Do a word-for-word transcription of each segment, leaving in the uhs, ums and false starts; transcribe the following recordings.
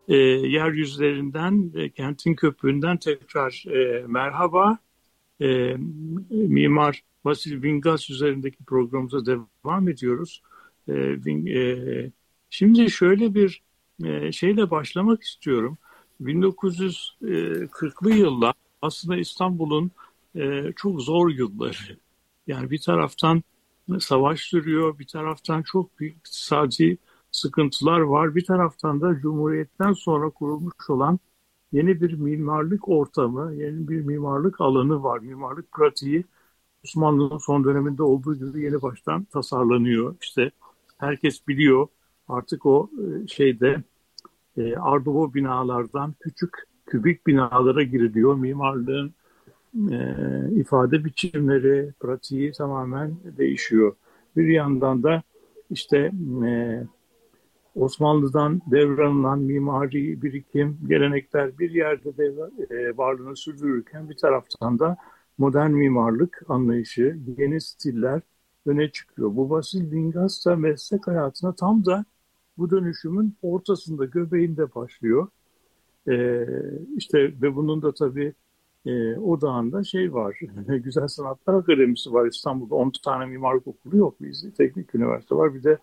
E, yeryüzlerinden, e, kentin köprüğünden tekrar e, merhaba. E, Mimar Vasil Vingas üzerindeki programımıza devam ediyoruz. E, Ving- e, Şimdi şöyle bir e, şeyle başlamak istiyorum. bin dokuz yüz kırklı yıllar aslında İstanbul'un e, çok zor yılları. Yani bir taraftan savaş sürüyor, bir taraftan çok büyük iktisadi sıkıntılar var. Bir taraftan da Cumhuriyet'ten sonra kurulmuş olan yeni bir mimarlık ortamı, yeni bir mimarlık alanı var. Mimarlık pratiği Osmanlı'nın son döneminde olduğu gibi yeni baştan tasarlanıyor. İşte herkes biliyor artık o e, şeyde e, Art binalardan küçük kübik binalara giriliyor. Mimarlığın e, ifade biçimleri, pratiği tamamen değişiyor. Bir yandan da işte e, Osmanlı'dan devranılan mimari birikim, gelenekler bir yerde de e, varlığını sürdürürken bir taraftan da modern mimarlık anlayışı, yeni stiller öne çıkıyor. Bu Vasil Vingas da meslek hayatına tam da bu dönüşümün ortasında, göbeğinde başlıyor. E, işte ve bunun da tabii e, odağında şey var, Güzel Sanatlar Akademisi var İstanbul'da. on tane mimarlık okulu yok bizde. Teknik üniversite var. Bir de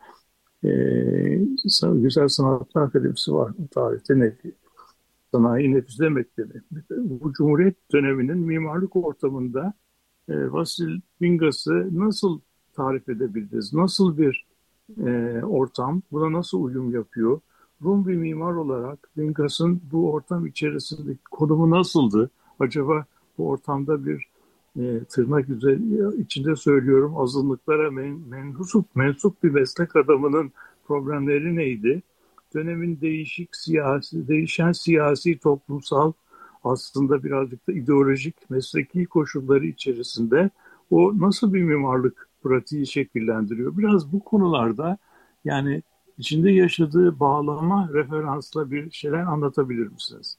e, Güzel Sanatlar Akademisi var. Tarihte ne? Sanayi Nefizde Mektebi. Bu Cumhuriyet döneminin mimarlık ortamında e, Vasil Bingas'ı nasıl tarif edebiliriz? Nasıl bir e, ortam? Buna nasıl uyum yapıyor? Rum bir mimar olarak Bingas'ın bu ortam içerisindeki konumu nasıldı? Acaba bu ortamda bir e, tırnak üzeri, içinde söylüyorum azınlıklara men, mensup, mensup bir meslek adamının problemleri neydi? Dönemin değişik siyasi, değişen siyasi, toplumsal aslında birazcık da ideolojik mesleki koşulları içerisinde o nasıl bir mimarlık pratiği şekillendiriyor? Biraz bu konularda yani içinde yaşadığı bağlama referansla bir şeyler anlatabilir misiniz?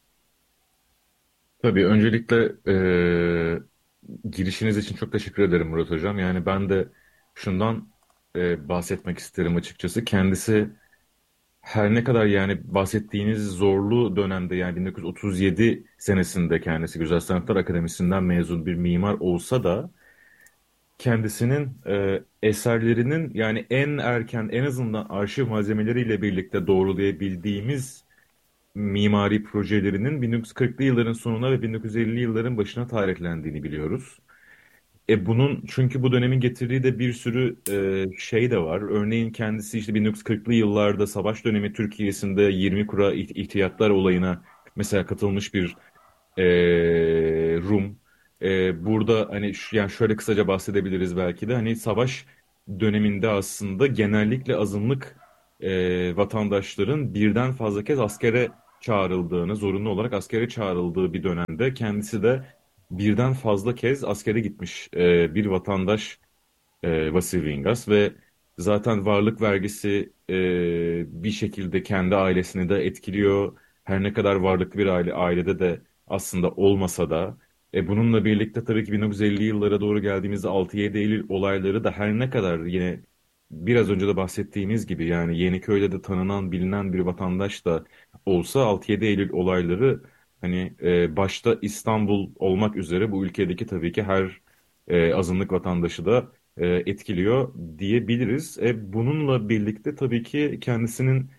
Tabii öncelikle eee, girişiniz için çok teşekkür ederim Murat Hocam. Yani ben de şundan eee, bahsetmek isterim açıkçası. Kendisi her ne kadar yani bahsettiğiniz zorlu dönemde yani bin dokuz yüz otuz yedi senesinde kendisi Güzel Sanatlar Akademisi'nden mezun bir mimar olsa da kendisinin eee, eserlerinin yani en erken en azından arşiv malzemeleriyle birlikte doğrulayabildiğimiz mimari projelerinin bin dokuz yüz kırklı yılların sonuna ve bin dokuz yüz elli yılların başına tarihlendiğini biliyoruz. E bunun çünkü bu dönemin getirdiği de bir sürü e, şey de var. Örneğin kendisi işte bin dokuz yüz kırklı yıllarda savaş dönemi Türkiye'sinde yirmi kura iht- ihtiyatlar olayına mesela katılmış bir e, Rum. E, burada hani şu, yani şöyle kısaca bahsedebiliriz belki de hani savaş döneminde aslında genellikle azınlık e, vatandaşların birden fazla kez askere çağrıldığını, zorunlu olarak askere çağrıldığı bir dönemde kendisi de birden fazla kez askere gitmiş e, bir vatandaş e, Vasil Vingas ve zaten varlık vergisi e, bir şekilde kendi ailesini de etkiliyor. Her ne kadar varlıklı bir aile ailede de aslında olmasa da e, bununla birlikte tabii ki bin dokuz yüz elli yıllara doğru geldiğimizde altı yedi Eylül olayları da her ne kadar yine biraz önce de bahsettiğimiz gibi yani Yeniköy'de de tanınan bilinen bir vatandaş da olsa altı yedi Eylül olayları hani e, başta İstanbul olmak üzere bu ülkedeki tabii ki her e, azınlık vatandaşı da e, etkiliyor diyebiliriz. E, bununla birlikte tabii ki kendisinin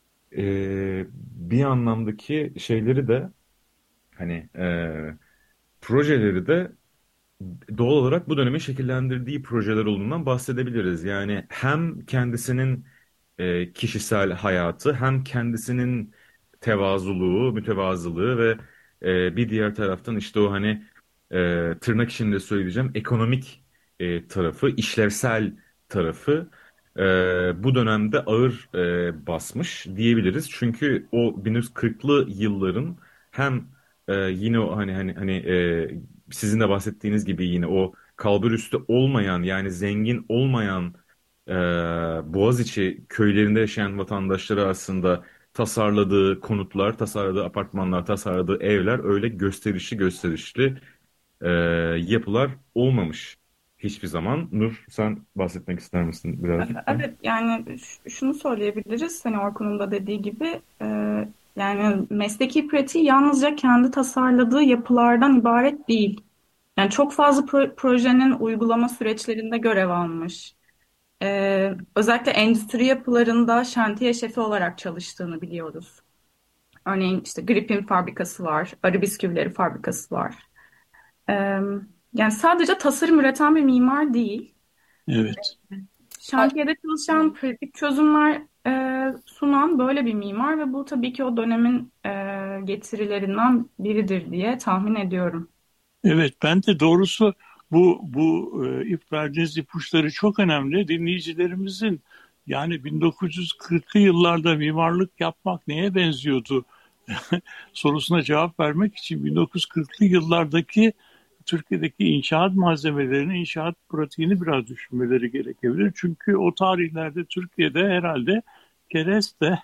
e, bir anlamdaki şeyleri de hani e, projeleri de doğal olarak bu dönemin şekillendirdiği projeler olduğundan bahsedebiliriz. Yani hem kendisinin e, kişisel hayatı hem kendisinin tevazuluğu, mütevazılığı ve e, bir diğer taraftan işte o hani e, tırnak içinde söyleyeceğim ekonomik e, tarafı, işlevsel tarafı e, bu dönemde ağır e, basmış diyebiliriz. Çünkü o bin dokuz yüz kırklı yılların hem e, yine o hani hani hani e, sizin de bahsettiğiniz gibi yine o kalburüstü olmayan yani zengin olmayan e, Boğaziçi köylerinde yaşayan vatandaşları aslında tasarladığı konutlar, tasarladığı apartmanlar, tasarladığı evler öyle gösterişli gösterişli e, yapılar olmamış hiçbir zaman. Nur, sen bahsetmek ister misin birazcık da? Evet, yani ş- şunu söyleyebiliriz. Hani Orkun'un da dediği gibi, Yani mesleki pratiği yalnızca kendi tasarladığı yapılardan ibaret değil. Yani çok fazla pro- projenin uygulama süreçlerinde görev almış. Ee, özellikle endüstri yapılarında şantiye şefi olarak çalıştığını biliyoruz. Örneğin işte Grip'in fabrikası var, arı bisküvileri fabrikası var. Ee, yani sadece tasarım üreten bir mimar değil, Evet. A- şantiyede çalışan pratik çözümler e, sunan böyle bir mimar ve bu tabii ki o dönemin e, getirilerinden biridir diye tahmin ediyorum. Evet, ben de doğrusu bu bu e, ip verdiğiniz ipuçları çok önemli. Dinleyicilerimizin yani bin dokuz yüz kırklı yıllarda mimarlık yapmak neye benziyordu sorusuna cevap vermek için bin dokuz yüz kırklı yıllardaki Türkiye'deki inşaat malzemelerini, inşaat pratiğini biraz düşünmeleri gerekebilir. Çünkü o tarihlerde Türkiye'de herhalde kereste,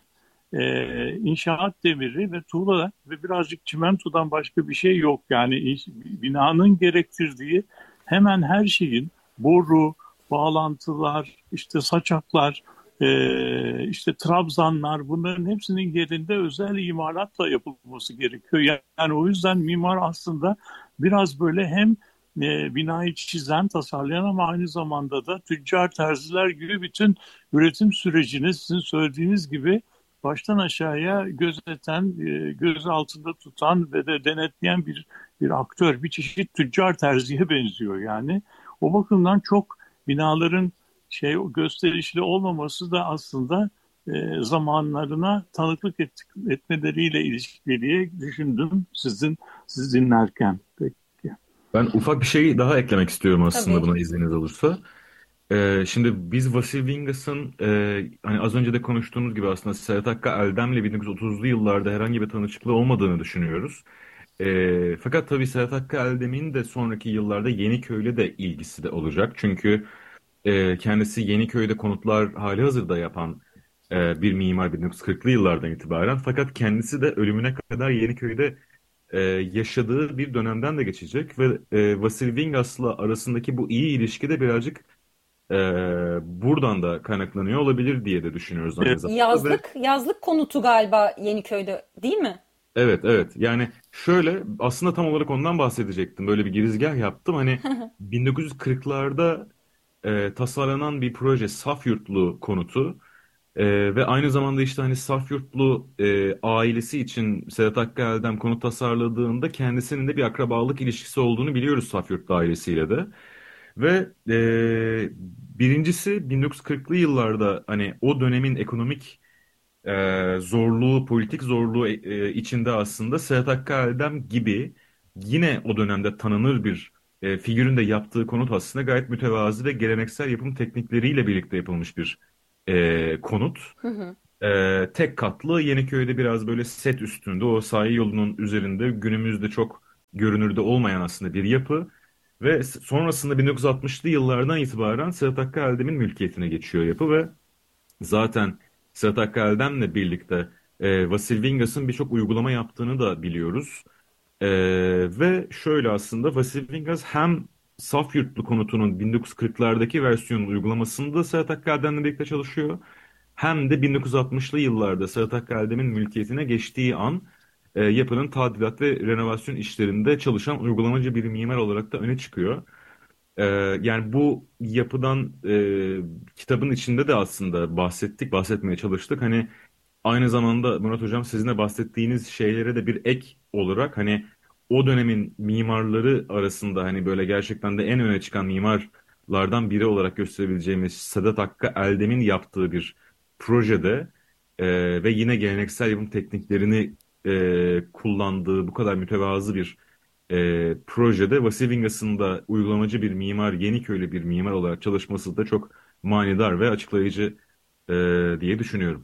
e, inşaat demiri ve tuğla ve birazcık çimentodan başka bir şey yok. Yani iş- binanın gerektirdiği hemen her şeyin boru, bağlantılar, işte saçaklar, e, işte trabzanlar bunların hepsinin yerinde özel imalatla yapılması gerekiyor. Yani o yüzden mimar aslında biraz böyle hem e, binayı çizen, tasarlayan ama aynı zamanda da tüccar, terziler gibi bütün üretim sürecini sizin söylediğiniz gibi baştan aşağıya gözeten, e, göz altında tutan ve de denetleyen bir bir aktör, bir çeşit tüccar terziye benziyor yani. O bakımdan çok binaların şey gösterişli olmaması da aslında e, zamanlarına tanıklık et, etmeleriyle ilişkili diye düşündüm sizin siz dinlerken. Peki. Ben ufak bir şey daha eklemek istiyorum aslında tabii. buna izniniz olursa. Ee, şimdi biz Vasil Vingas'ın e, hani az önce de konuştuğumuz gibi aslında Serhat Hakkı Eldem'le bin dokuz yüz otuzlu yıllarda herhangi bir tanışıklığı olmadığını düşünüyoruz. Ee, fakat tabii Serhat Hakkı Eldem'in de sonraki yıllarda Yeniköy'le de ilgisi de olacak. Çünkü e, kendisi Yeniköy'de konutlar halihazırda yapan e, bir mimar bin dokuz yüz kırklı yıllardan itibaren. Fakat kendisi de ölümüne kadar Yeniköy'de e, yaşadığı bir dönemden de geçecek ve e, Vasil Vingas'la arasındaki bu iyi ilişki de birazcık e, buradan da kaynaklanıyor olabilir diye de düşünüyoruz E, aynı zamanda ve Yazlık, yazlık konutu galiba Yeniköy'de, değil mi? evet, evet, yani şöyle aslında tam olarak ondan bahsedecektim, böyle bir girizgah yaptım hani bin dokuz yüz kırklarda e, tasarlanan bir proje Safyurtlu konutu. Ee, ve aynı zamanda işte hani Safyurtlu e, ailesi için Sedat Hakkı Eldem konut tasarladığında kendisinin de bir akrabalık ilişkisi olduğunu biliyoruz Safyurtlu ailesiyle de. Ve e, birincisi bin dokuz yüz kırklı yıllarda hani o dönemin ekonomik e, zorluğu, politik zorluğu e, içinde aslında Sedat Hakkı Eldem gibi yine o dönemde tanınır bir e, figürün de yaptığı konut aslında gayet mütevazi ve geleneksel yapım teknikleriyle birlikte yapılmış bir e, konut. Hı hı. E, tek katlı Yeniköy'de biraz böyle set üstünde o sahil yolunun üzerinde günümüzde çok görünürde olmayan aslında bir yapı. Ve s- sonrasında bin dokuz yüz altmışlı yıllardan itibaren Sedat Hakkı Eldem'in mülkiyetine geçiyor yapı ve zaten Serhat Hakkı Eldem'le birlikte e, Vasil Vingas'ın birçok uygulama yaptığını da biliyoruz. E, ve şöyle aslında Vasil Vingas hem Safyurtlu konutunun bin dokuz yüz kırklardaki versiyonun uygulamasında Serhat Hakkı Eldem'le birlikte çalışıyor. Hem de bin dokuz yüz altmışlı yıllarda Serhat Hakkı Eldem'in mülkiyetine geçtiği an e, yapının tadilat ve renovasyon işlerinde çalışan uygulamacı bir mimar olarak da öne çıkıyor. Ee, yani bu yapıdan e, kitabın içinde de aslında bahsettik, bahsetmeye çalıştık. Hani aynı zamanda Murat Hocam sizin de bahsettiğiniz şeylere de bir ek olarak hani o dönemin mimarları arasında hani böyle gerçekten de en öne çıkan mimarlardan biri olarak gösterebileceğimiz Sedat Hakkı Eldem'in yaptığı bir projede e, ve yine geleneksel yapım tekniklerini e, kullandığı bu kadar mütevazı bir e, projede Vasil Vingas'ın da uygulamacı bir mimar, Yeniköylü bir mimar olarak çalışması da çok manidar ve açıklayıcı e, diye düşünüyorum.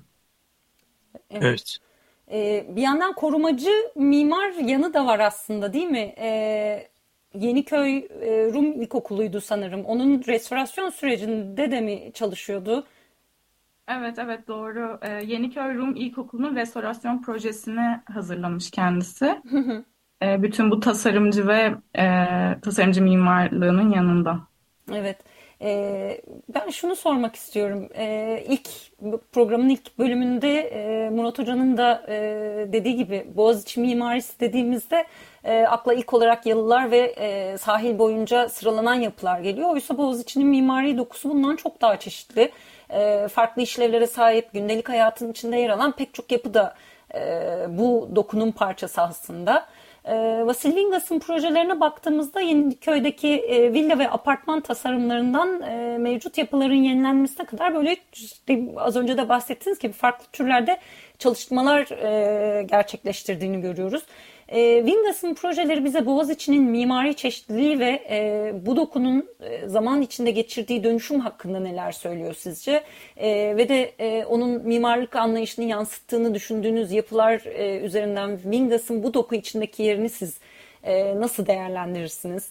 Evet. evet. Ee, bir yandan korumacı mimar yanı da var aslında, değil mi? Ee, Yeniköy e, Rum İlkokulu'ydu sanırım. Onun restorasyon sürecinde de mi çalışıyordu? Evet, evet, doğru. Ee, Yeniköy Rum İlkokulu'nun restorasyon projesini hazırlamış kendisi. Ee, bütün bu tasarımcı ve e, tasarımcı mimarlığının yanında. Evet. E, Ben şunu sormak istiyorum. E, ilk programın ilk bölümünde e, Murat Hoca'nın da e, dediği gibi Boğaziçi mimarisi dediğimizde e, akla ilk olarak yalılar ve e, sahil boyunca sıralanan yapılar geliyor. Oysa Boğaziçi'nin mimari dokusu bundan çok daha çeşitli. E, farklı işlevlere sahip, gündelik hayatın içinde yer alan pek çok yapı da e, bu dokunun parçası aslında. E, Vasil Vingas'ın projelerine baktığımızda Yeniköy'deki e, villa ve apartman tasarımlarından e, mevcut yapıların yenilenmesine kadar böyle işte az önce de bahsettiğiniz gibi farklı türlerde çalışmalar e, gerçekleştirdiğini görüyoruz. E, Vingas'ın projeleri bize Boğaziçi'nin mimari çeşitliliği ve e, bu dokunun e, zaman içinde geçirdiği dönüşüm hakkında neler söylüyor sizce? E, ve de e, onun mimarlık anlayışını yansıttığını düşündüğünüz yapılar e, üzerinden Vingas'ın bu doku içindeki yerini siz e, nasıl değerlendirirsiniz?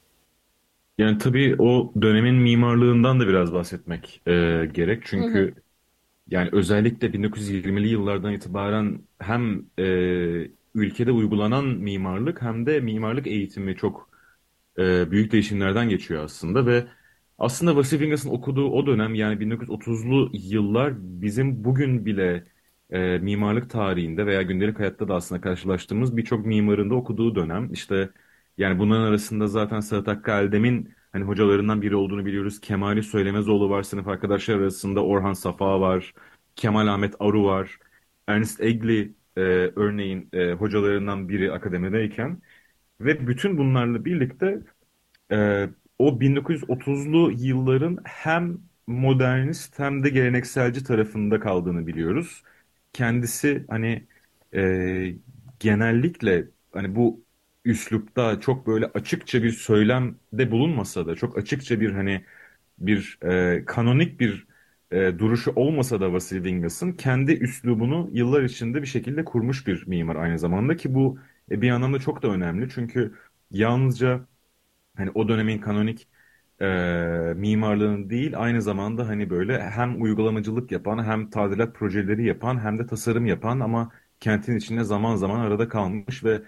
Yani tabii o dönemin mimarlığından da biraz bahsetmek e, gerek. Hı hı. Çünkü yani özellikle bin dokuz yüz yirmili yıllardan itibaren hem e, ülkede uygulanan mimarlık hem de mimarlık eğitimi çok e, büyük değişimlerden geçiyor aslında ve aslında Vasif Ingas'ın okuduğu o dönem yani bin dokuz yüz otuzlu yıllar bizim bugün bile e, mimarlık tarihinde veya gündelik hayatta da aslında karşılaştığımız birçok mimarın da okuduğu dönem. İşte yani bunların arasında zaten Sedat Hakkı Eldem'in hani hocalarından biri olduğunu biliyoruz. Kemali Söylemezoğlu var sınıf arkadaşlar arasında. Orhan Safa var. Kemal Ahmet Aru var. Ernest Egli e, örneğin e, hocalarından biri akademideyken. Ve bütün bunlarla birlikte e, o bin dokuz yüz otuzlu yılların hem modernist hem de gelenekselci tarafında kaldığını biliyoruz. Kendisi hani e, genellikle hani bu üslupta çok böyle açıkça bir söylemde bulunmasa da çok açıkça bir hani bir e, kanonik bir e, duruşu olmasa da Vasily Vingas'ın kendi üslubunu yıllar içinde bir şekilde kurmuş bir mimar aynı zamanda ki bu e, bir anlamda çok da önemli. Çünkü yalnızca hani o dönemin kanonik e, mimarlığının değil aynı zamanda hani böyle hem uygulamacılık yapan hem tadilat projeleri yapan hem de tasarım yapan ama kentin içinde zaman zaman arada kalmış ve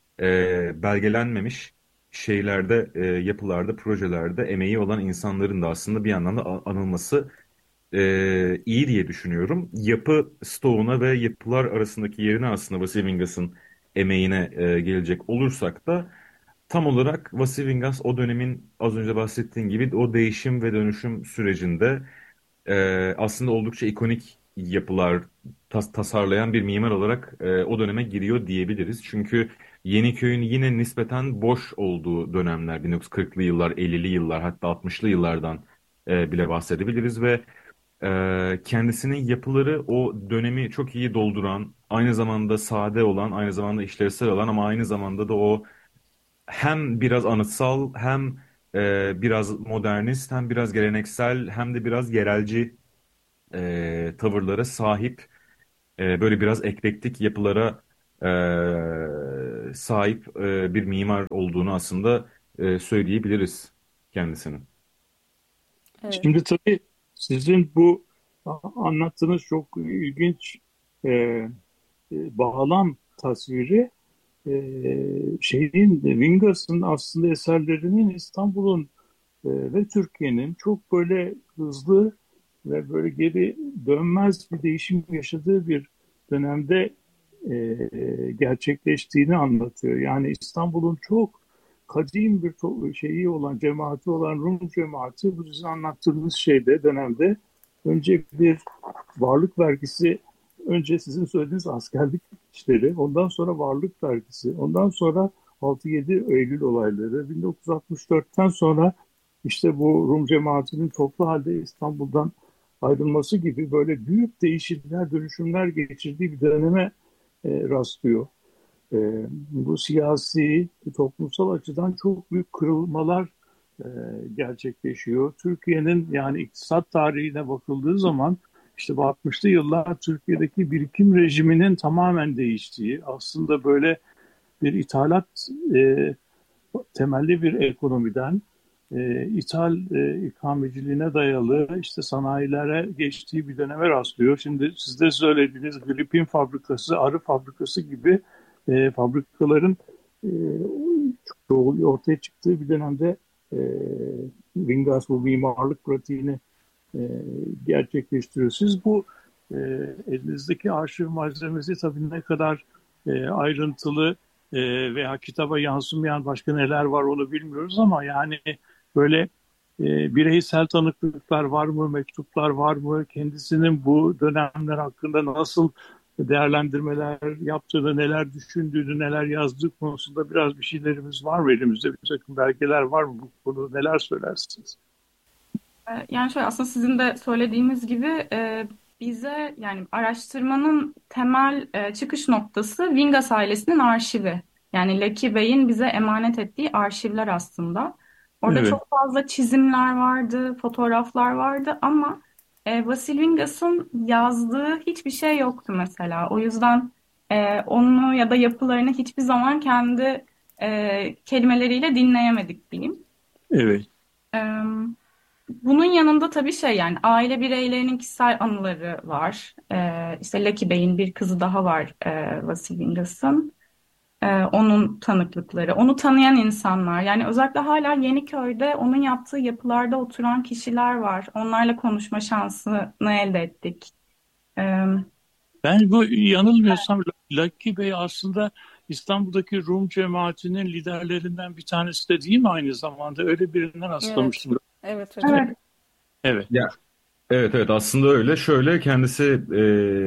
e, belgelenmemiş şeylerde, e, yapılarda, projelerde emeği olan insanların da aslında bir anlamda a- anılması e, iyi diye düşünüyorum. Yapı stoğuna ve yapılar arasındaki yerine aslında Vasily Vingas'ın emeğine e, gelecek olursak da tam olarak Vasily Vingas o dönemin az önce bahsettiğim gibi o değişim ve dönüşüm sürecinde e, aslında oldukça ikonik yapılar tas- tasarlayan bir mimar olarak e, o döneme giriyor diyebiliriz. Çünkü Yeniköy'ün yine nispeten boş olduğu dönemler bin dokuz yüz kırklı yıllar, ellili yıllar hatta altmışlı yıllardan e, bile bahsedebiliriz ve e, kendisinin yapıları o dönemi çok iyi dolduran, aynı zamanda sade olan, aynı zamanda işlevsel olan ama aynı zamanda da o hem biraz anıtsal hem e, biraz modernist hem biraz geleneksel hem de biraz yerelci e, tavırlara sahip e, böyle biraz eklektik yapılara e, sahip e, bir mimar olduğunu aslında e, söyleyebiliriz kendisinin. Evet. Şimdi tabii sizin bu a- anlattığınız çok ilginç e, e, bağlam tasviri e, şeyin Wingers'ın aslında eserlerinin İstanbul'un e, ve Türkiye'nin çok böyle hızlı ve böyle geri dönmez bir değişim yaşadığı bir dönemde e, gerçekleştiğini anlatıyor. Yani İstanbul'un çok kadim bir to- şeyi olan, cemaati olan Rum cemaati bu sizin anlattığınız şeyde, dönemde önce bir varlık vergisi, önce sizin söylediğiniz askerlik işleri, ondan sonra varlık vergisi, ondan sonra altı yedi Eylül olayları, bin dokuz yüz altmış dörtten sonra işte bu Rum cemaatinin toplu halde İstanbul'dan ayrılması gibi böyle büyük değişimler, dönüşümler geçirdiği bir döneme e, rastlıyor. E, Bu siyasi, toplumsal açıdan çok büyük kırılmalar e, gerçekleşiyor. Türkiye'nin yani iktisat tarihine bakıldığı zaman işte bu altmışlı yıllar Türkiye'deki birikim rejiminin tamamen değiştiği, aslında böyle bir ithalat e, temelli bir ekonomiden e, ithal e, ikameciliğine dayalı işte sanayilere geçtiği bir döneme rastlıyor. Şimdi siz de söylediğiniz Gripin fabrikası, arı fabrikası gibi e, fabrikaların e, çoğu ortaya çıktığı bir dönemde e, Vingas bu mimarlık pratiğini e, gerçekleştiriyor. Siz bu e, elinizdeki arşiv malzemesi tabii ne kadar e, ayrıntılı e, veya kitaba yansımayan başka neler var onu bilmiyoruz ama yani böyle e, bireysel tanıklıklar var mı, mektuplar var mı, kendisinin bu dönemler hakkında nasıl değerlendirmeler yaptığını, neler düşündüğünü, neler yazdığı konusunda biraz bir şeylerimiz var mı elimizde? Bir takım belgeler var mı bu konuda? Neler söylersiniz? Yani şöyle aslında sizin de söylediğiniz gibi e, bize yani araştırmanın temel e, çıkış noktası Vingas ailesinin arşivi. Yani Lucky Bey'in bize emanet ettiği arşivler aslında. Orada Evet, çok fazla çizimler vardı, fotoğraflar vardı ama e, Vasil Vingas'ın yazdığı hiçbir şey yoktu mesela. O yüzden e, onu ya da yapılarını hiçbir zaman kendi e, kelimeleriyle dinleyemedik diyeyim. evet, E, Bunun yanında tabii şey yani aile bireylerinin kişisel anıları var. Ee, işte Lucky Bey'in bir kızı daha var e, Vasil Vingas'ın. Ee, onun tanıklıkları, onu tanıyan insanlar. Yani özellikle hala Yeniköy'de onun yaptığı yapılarda oturan kişiler var. Onlarla konuşma şansını elde ettik. Ee, ben bu yanılmıyorsam Lucky Bey aslında İstanbul'daki Rum cemaatinin liderlerinden bir tanesi de değil mi aynı zamanda? Öyle birinden Evet, rastlamıştım. evet hocam. evet, Evet, Ya, evet evet aslında öyle. Şöyle kendisi e,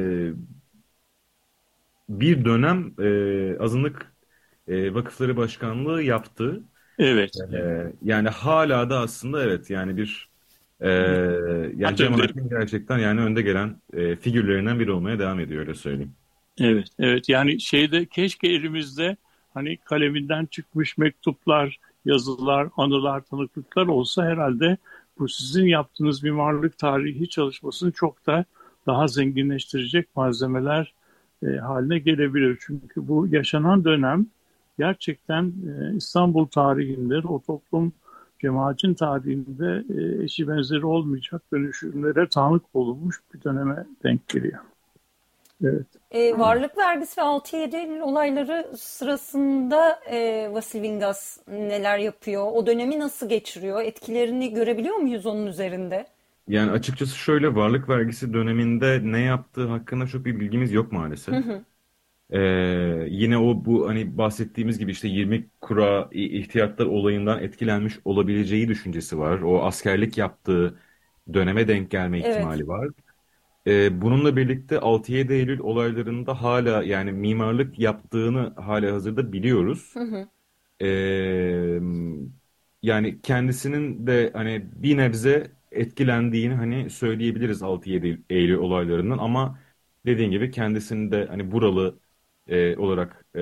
bir dönem e, azınlık e, vakıfları başkanlığı yaptı. evet. E, yani hala da aslında evet yani bir e, yani At önderi. cemaatin gerçekten yani önde gelen e, figürlerinden biri olmaya devam ediyor öyle söyleyeyim. Evet, evet. Yani şeyde keşke elimizde hani kaleminden çıkmış mektuplar, yazılar, anılar, tanıklıklar olsa herhalde bu sizin yaptığınız mimarlık tarihi çalışmasını çok da daha zenginleştirecek malzemeler e, haline gelebilir. Çünkü bu yaşanan dönem gerçekten e, İstanbul tarihinde, o toplum cemaatin tarihinde e, eşi benzeri olmayacak dönüşümlere tanık olunmuş bir döneme denk geliyor. Evet. E, varlık vergisi ve altı yedi Eylül olayları sırasında e, Vasil Vingas neler yapıyor? O dönemi nasıl geçiriyor? Etkilerini görebiliyor muyuz onun üzerinde? Yani açıkçası şöyle varlık vergisi döneminde ne yaptığı hakkında çok bir bilgimiz yok Hı maalesef. hı. Ee, yine o bu hani bahsettiğimiz gibi işte yirmi kura i- ihtiyatlar olayından etkilenmiş olabileceği düşüncesi var. O askerlik yaptığı döneme denk gelme Evet. ihtimali var. Ee, bununla birlikte altı yedi Eylül olaylarında hala yani mimarlık yaptığını hala hazırda biliyoruz. Hı hı. Ee, yani kendisinin de hani bir nebze etkilendiğini hani söyleyebiliriz altı yedi Eylül olaylarından ama dediğin gibi kendisinin de hani buralı e, olarak e,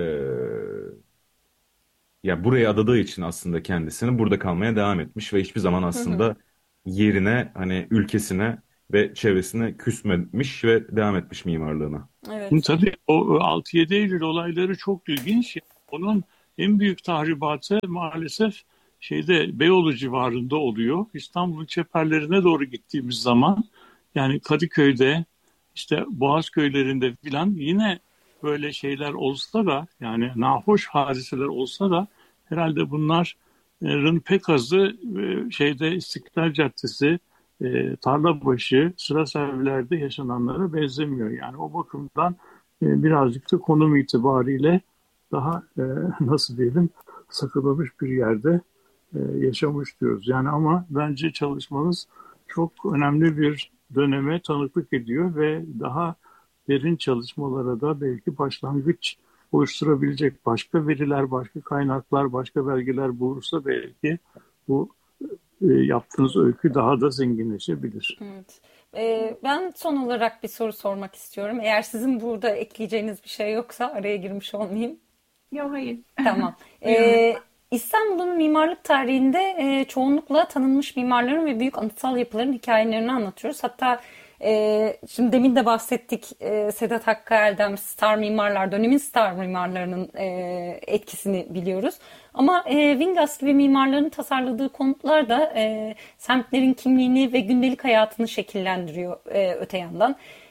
ya buraya adadığı için aslında kendisini burada kalmaya devam etmiş ve hiçbir zaman Hı hı. aslında yerine hani ülkesine ve çevresine küsmemiş ve devam etmiş mimarlığına. Şimdi Evet. tabii o altı yedi Eylül olayları çok ilginç. Onun en büyük tahribatı maalesef şeyde Beyoğlu civarında oluyor. İstanbul'un çeperlerine doğru gittiğimiz zaman yani Kadıköy'de işte Boğaz köylerinde filan yine böyle şeyler olsa da yani nahoş hadiseler olsa da herhalde bunların pek azı e, şeyde İstiklal Caddesi, e, Tarlabaşı, Sırasevler'de yaşananlara benzemiyor. Yani o bakımdan e, birazcık da konum itibariyle daha e, nasıl diyelim sakınılmış bir yerde e, yaşamış diyoruz. Yani ama bence çalışmanız çok önemli bir döneme tanıklık ediyor ve daha derin çalışmalara da belki başlangıç oluşturabilecek başka veriler, başka kaynaklar, başka belgeler bulursa belki bu e, yaptığınız öykü daha da zenginleşebilir. Evet. Ee, ben son olarak bir soru sormak istiyorum. Eğer sizin burada ekleyeceğiniz bir şey yoksa araya girmiş olmayayım. yok hayır. Tamam. Buyurun. Ee, İstanbul'un mimarlık tarihinde e, çoğunlukla tanınmış mimarların ve büyük anıtsal yapıların hikayelerini anlatıyoruz. Hatta e, şimdi demin de bahsettik, e, Sedat Hakkı Erdem, star mimarlar, dönemin star mimarlarının e, etkisini biliyoruz. Ama e, Vingas gibi mimarların tasarladığı konutlar da e, semtlerin kimliğini ve gündelik hayatını şekillendiriyor e, öte yandan.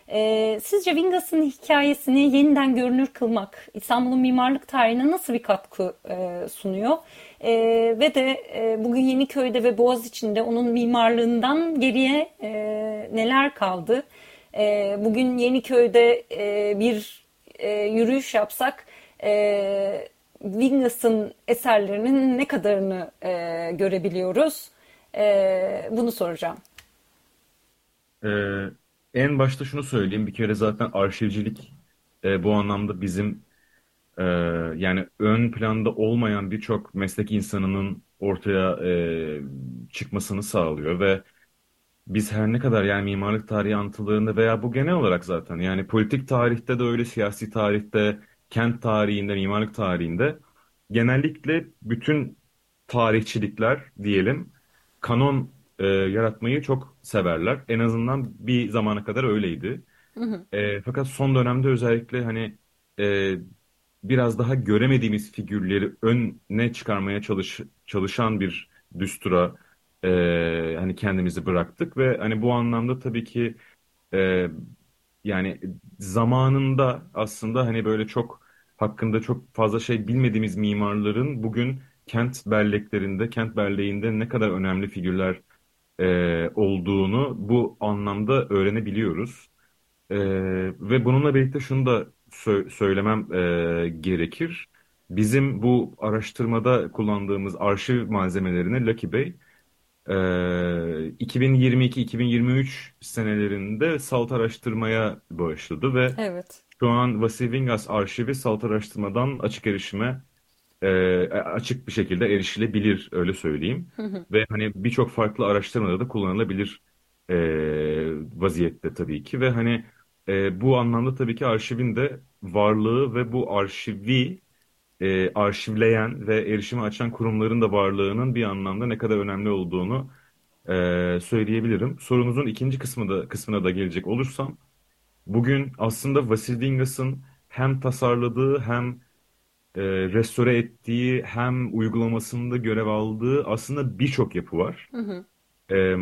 E, sizce Wingas'ın hikayesini yeniden görünür kılmak İstanbul'un mimarlık tarihine nasıl bir katkı e, sunuyor? E, ve de e, bugün Yeniköy'de ve Boğaziçi'nde onun mimarlığından geriye e, neler kaldı? E, bugün Yeniköy'de e, bir e, yürüyüş yapsak e, Wingas'ın eserlerinin ne kadarını e, görebiliyoruz? E, bunu soracağım. Ee, En başta şunu söyleyeyim. Bir kere zaten arşivcilik e, bu anlamda bizim e, yani ön planda olmayan birçok meslek insanının ortaya e, çıkmasını sağlıyor ve biz her ne kadar yani mimarlık tarihi anlatılarında veya bu genel olarak zaten yani politik tarihte de öyle, siyasi tarihte, kent tarihinde, mimarlık tarihinde genellikle bütün tarihçilikler diyelim kanon e, yaratmayı çok severler. En azından bir zamana kadar öyleydi. Hı hı. E, fakat son dönemde özellikle hani e, biraz daha göremediğimiz figürleri öne çıkarmaya çalış, çalışan bir düstura e, hani kendimizi bıraktık ve hani bu anlamda tabii ki e, yani zamanında aslında hani böyle çok hakkında çok fazla şey bilmediğimiz mimarların bugün kent belleklerinde, kent belleğinde ne kadar önemli figürler e, olduğunu bu anlamda öğrenebiliyoruz. Ee, Ve bununla birlikte şunu da sö- söylemem e, gerekir. Bizim bu araştırmada kullandığımız arşiv malzemelerini Lucky Bey e, iki bin yirmi iki-iki bin yirmi üç senelerinde salt araştırmaya bağışladı ve Evet. şu an Vasily Wingas arşivi salt araştırmadan açık erişime e, açık bir şekilde erişilebilir öyle söyleyeyim. Hı hı. Ve hani birçok farklı araştırmada da kullanılabilir e, vaziyette tabii ki ve hani e, bu anlamda tabii ki arşivin de varlığı ve bu arşivi e, arşivleyen ve erişime açan kurumların da varlığının bir anlamda ne kadar önemli olduğunu e, söyleyebilirim. Sorunuzun ikinci kısmı da kısmına da gelecek olursam, bugün aslında Vasily Wingas'ın hem tasarladığı hem e, restore ettiği hem uygulamasında görev aldığı aslında birçok yapı var. Hı hı. E,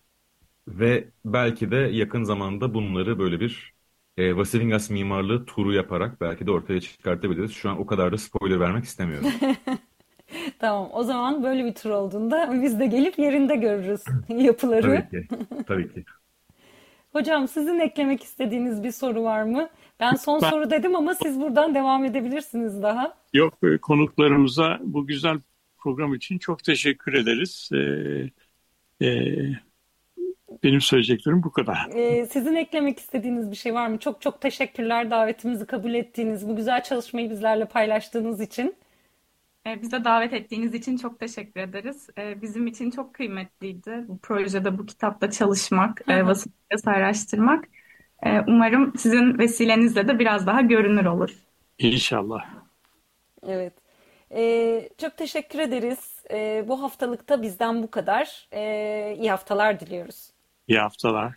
Ve belki de yakın zamanda bunları böyle bir e, Vasily Wingas mimarlığı turu yaparak belki de ortaya çıkartabiliriz. Şu an o kadar da spoiler vermek istemiyorum. Tamam. O zaman böyle bir tur olduğunda biz de gelip yerinde görürüz yapıları. Tabii ki. Tabii ki. Hocam sizin eklemek istediğiniz bir soru var mı? Ben son Ben soru dedim ama siz buradan devam edebilirsiniz daha. yok e, konuklarımıza bu güzel program için çok teşekkür ederiz. Ee, e, benim söyleyeceklerim bu kadar. Ee, sizin eklemek istediğiniz bir şey var mı? Çok çok teşekkürler davetimizi kabul ettiğiniz, bu güzel çalışmayı bizlerle paylaştığınız için. E, bize davet ettiğiniz için çok teşekkür ederiz. E, bizim için çok kıymetliydi bu projede, bu kitapta çalışmak, Hı e, hı. vasıfları araştırmak. E, umarım sizin vesilenizle de biraz daha görünür olur. İnşallah. Evet. Ee, çok teşekkür ederiz. Ee, bu haftalıkta bizden bu kadar. Ee, iyi haftalar diliyoruz. İyi haftalar.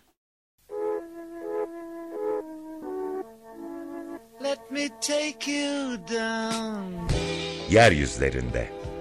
Let me take you down. Yeryüzlerinde.